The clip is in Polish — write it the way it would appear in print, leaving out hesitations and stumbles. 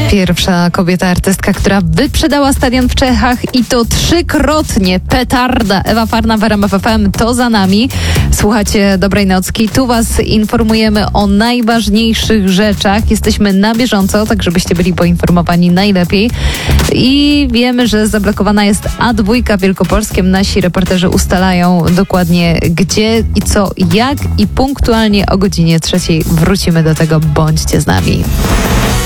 Pierwsza kobieta artystka, która wyprzedała stadion w Czechach i to 3-krotnie. Petarda. Ewa Farna w RMF FM, to za nami. Słuchacie Dobrej Nocki. Tu was informujemy o najważniejszych rzeczach. Jesteśmy na bieżąco, tak żebyście byli poinformowani najlepiej. I wiemy, że zablokowana jest A2 w Wielkopolskiem. Nasi reporterzy ustalają dokładnie gdzie i co, jak i punktualnie o godzinie 3 wrócimy do tego. Bądźcie z nami.